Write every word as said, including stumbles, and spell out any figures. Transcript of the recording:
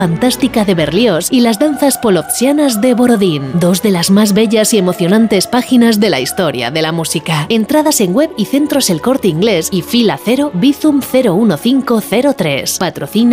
fantástica de Berlioz y las danzas polovtsianas de Borodín, dos de las más bellas y emocionantes páginas de la historia de la música. Entradas en web y centros El Corte Inglés y fila cero Bizum cero uno cinco cero tres. Patrocina